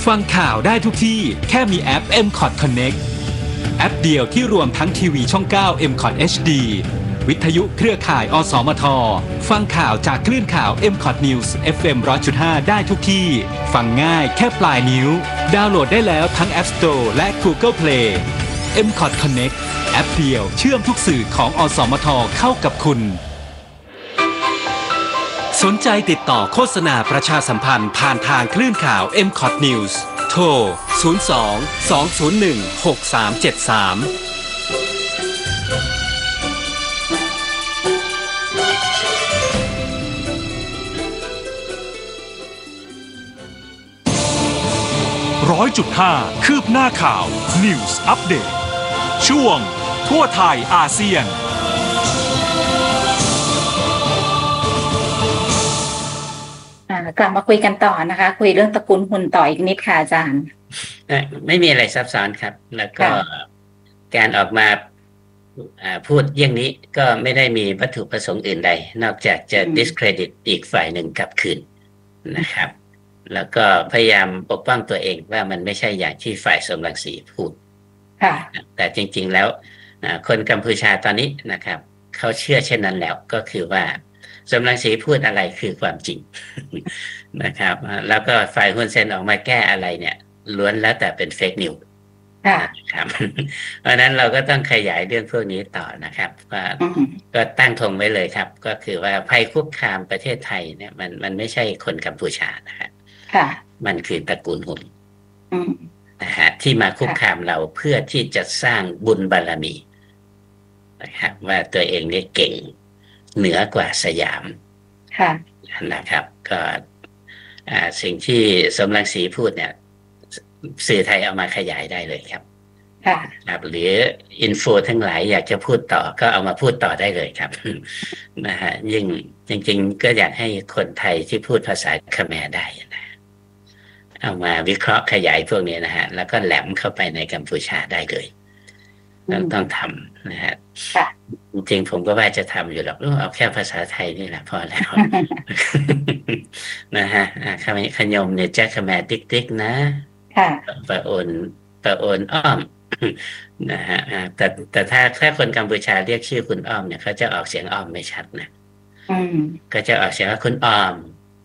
ฟังข่าวได้ทุกที่แค่มีแอป MCOT Connect แอปเดียวที่รวมทั้งทีวีช่อง 9 MCOT HD วิทยุเครือข่ายอสมทฟังข่าวจากคลื่นข่าว MCOT News FM 100.5 ได้ทุกที่ฟังง่ายแค่ปลายนิ้วดาวน์โหลดได้แล้วทั้ง App Store และ Google Play MCOT Connect แอปเดียวเชื่อมทุกสื่อของอสมทเข้ากับคุณสนใจติดต่อโฆษณาประชาสัมพันธ์ผ่านทางคลื่นข่าว MCOT News โทร 02-201-6373 100.5 คืบหน้าข่าว News Update ช่วงทั่วไทยอาเซียนกลับมาคุยกันต่อนะคะคุยเรื่องตระกูลหุ่นต่ออีกนิดค่ะอาจารย์ไม่มีอะไรซับซ้อนครับแล้วก็การออกมาพูดอย่างนี้ก็ไม่ได้มีวัตถุประสงค์อื่นใดนอกจากจะ discredit อีกฝ่ายหนึ่งกลับคืนนะครับแล้วก็พยายามปกป้องตัวเองว่ามันไม่ใช่อย่างที่ฝ่ายสมรังสีพูดแต่จริงๆแล้วคนกัมพูชาตอนนี้นะครับเขาเชื่อเช่นนั้นแล้วก็คือว่าสมรังสีพูดอะไรคือความจริงนะครับแล้วก็ฝ่ายฮุนเซนออกมาแก้อะไรเนี่ยล้วนแล้วแต่เป็นเฟกนิวส์ครับเพราะนั้นเราก็ต้องขยายเรื่องพวกนี้ต่อนะครับก็ตั้งธงไว้เลยครับก็คือว่าภัยคุกคามประเทศไทยเนี่ยมันไม่ใช่คนกัมพูชานะครับมันคือตระกูลหุ่นนะฮะที่มาคุกคามเราเพื่อที่จะสร้างบุญบารมีนะครับว่าตัวเองเนี่ยเก่งเหนือกว่าสยามนะครับก็สิ่งที่สมรังสีพูดเนี่ยสื่อไทยเอามาขยายได้เลยครับครับหรืออินโฟทั้งหลายอยากจะพูดต่อก็เอามาพูดต่อได้เลยครับนะฮะยิ่งจริงๆก็อยากให้คนไทยที่พูดภาษาเขมรได้นะเอามาวิเคราะห์ขยายพวกนี้นะฮะแล้วก็แหลมเข้าไปในกัมพูชาได้เลยต้องทำนะฮะจริงๆผมก็ว่าจะทำอยู่หรอกเอาแค่ภาษาไทยนี่แหละพอแล้วนะฮะขยมเนี่ยแจ็คแมติ๊กติ๊กนะประโอนอ้อมนะฮะแต่ถ้าคนกัมพูชาเรียกชื่อคุณอ้อมเนี่ยเขาจะออกเสียงอ้อมไม่ชัดนะก็จะออกเสียงว่าคุณอ้อม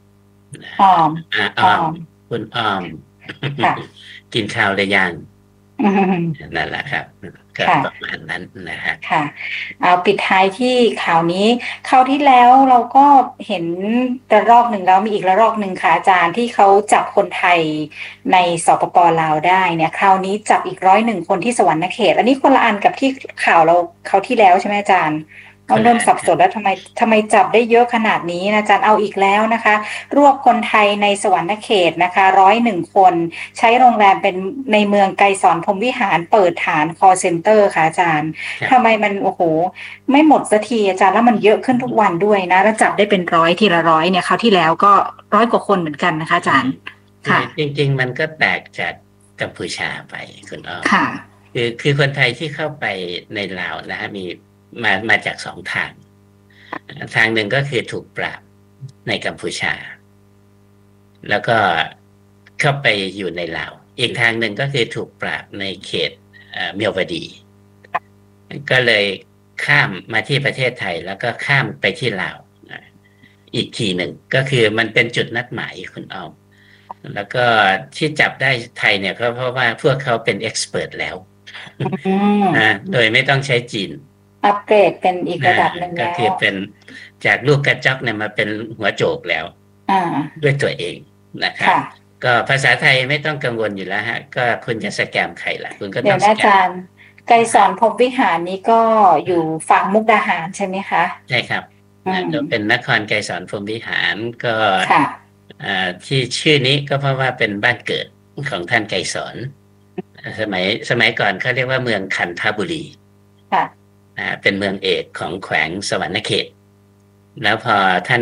อ้อมคุณอ้อมกินข้าวหรือยังนั่นแหละครับก็ประมาณนั้นนะฮะค่ะเอาปิดท้ายที่ข่าวนี้คราวที่แล้วเราก็เห็นระลอกหนึ่งแล้วมีอีกระลอกหนึ่งค่ะอาจารย์ที่เขาจับคนไทยในสปป.ลาวได้เนี่ยคราวนี้จับอีก101 คนที่สวรรณเขตอันนี้คนละอันกับที่ข่าวเราคราวที่แล้วใช่ไหมอาจารย์เราเริ่มสับสนแล้วทำไมจับได้เยอะขนาดนี้นะอาจารย์เอาอีกแล้วนะคะรวบคนไทยในสวรรณเขตนะคะ101 คนใช้โรงแรมเป็นในเมืองไกรสอนพรหมวิหารเปิดฐาน call center ค่ะอาจารย์ทำไมมันโอ้โหไม่หมดสักทีอาจารย์แล้วมันเยอะขึ้นทุกวันด้วยนะแล้วจับได้เป็น100ทีละ100เนี่ยคราวที่แล้วก็100 กว่าคนเหมือนกันนะคะอาจารย์ค่ะจริงๆมันก็แตกจากกัมพูชาไปคุณอ้อคือคนไทยที่เข้าไปในลาวนะฮะมาจาก2 ทางหนึ่งก็คือถูกปราบในกัมพูชาแล้วก็เข้าไปอยู่ในลาวอีกทางหนึ่งก็คือถูกปราบในเขตเมียวดีก็เลยข้ามมาที่ประเทศไทยแล้วก็ข้ามไปที่ลาวอีกทีหนึ่งก็คือมันเป็นจุดนัดหมายคุณอ้อมแล้วก็ที่จับได้ไทยเนี่ยก็เพราะว่าพวกเขาเป็นเอ็กซ์เพิร์ทแล้วโดยไม่ต้องใช้จีนอัปเกรดเป็นอีกระดับหนึ่งแล้วก็คือเป็นจากลูกกระจอกเนี่ยมาเป็นหัวโจกแล้วด้วยตัวเองนะครับก็ภาษาไทยไม่ต้องกังวลอยู่แล้วฮะก็คุณจะสแกมใครล่ะคุณก็ต้องสแกมอาจารย์ไกรสอนพรหมวิหารนี้ก็อยู่ฝั่งมุกดาหารใช่ไหมคะใช่ครับเป็นนครไกรสอนพรหมวิหารก็ที่ชื่อนี้ก็เพราะว่าเป็นบ้านเกิดของท่านไกรสอนสมัยก่อนเขาเรียกว่าเมืองคันธบุรีเป็นเมืองเอกของแขวงสวรรณเขตแล้วพอท่าน